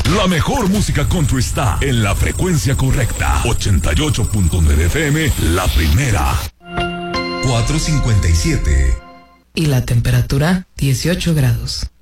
La mejor música country está en la frecuencia correcta. 88.9 FM, la primera. 457. Y la temperatura, 18 grados.